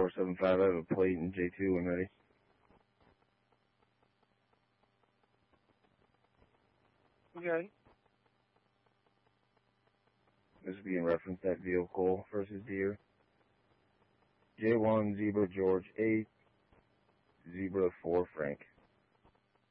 475. I have a plate in J2 when ready. Okay. This will be in reference to that vehicle versus deer. J1 Zebra George 8 Zebra 4 Frank.